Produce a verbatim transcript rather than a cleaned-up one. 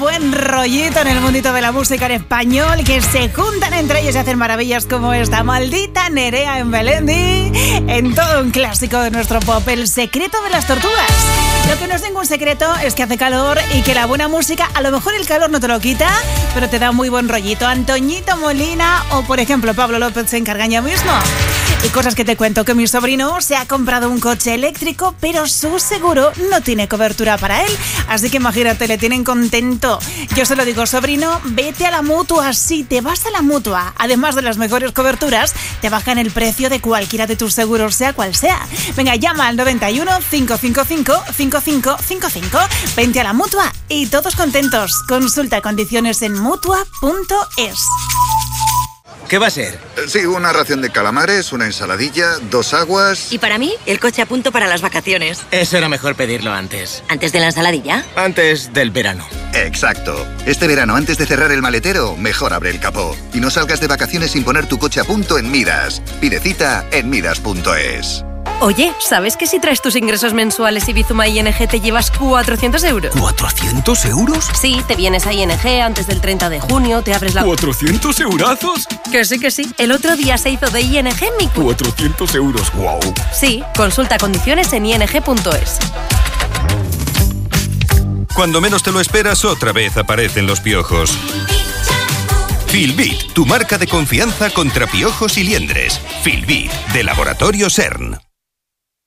buen rollito en el mundito de la música en español, que se juntan entre ellos y hacen maravillas como esta maldita Nerea en Melendi, en todo un clásico de nuestro pop, El secreto de las tortugas. Lo que no es ningún secreto es que hace calor y que la buena música, a lo mejor el calor no te lo quita, pero te da muy buen rollito. Antoñito Molina o, por ejemplo, Pablo López se encargan ya mismo. Y cosas que te cuento, que mi sobrino se ha comprado un coche eléctrico, pero su seguro no tiene cobertura para él. Así que imagínate, le tienen contento. Yo se lo digo, sobrino, vete a la Mutua. Si te vas a la Mutua, además de las mejores coberturas, te bajan el precio de cualquiera de tus seguros, sea cual sea. Venga, llama al noventa y uno, cinco cinco cinco, cinco cinco cinco cinco. Vente a la Mutua y todos contentos. Consulta condiciones en mutua punto es. ¿Qué va a ser? Sí, una ración de calamares, una ensaladilla, dos aguas... Y para mí, el coche a punto para las vacaciones. Eso era mejor pedirlo antes. ¿Antes de la ensaladilla? Antes del verano. Exacto. Este verano, antes de cerrar el maletero, mejor abre el capó. Y no salgas de vacaciones sin poner tu coche a punto en Midas. Pide cita en midas punto es. Oye, ¿sabes que si traes tus ingresos mensuales y Bizuma I N G te llevas cuatrocientos euros? ¿cuatrocientos euros? Sí, te vienes a I N G antes del treinta de junio, te abres la... ¿cuatrocientos eurazos? Que sí, que sí. El otro día se hizo de I N G mi... cuatrocientos euros, wow. Sí, consulta condiciones en i n g punto es. Cuando menos te lo esperas, otra vez aparecen los piojos. Filbit, tu marca de confianza contra piojos y liendres. Filbit, de Laboratorio CERN.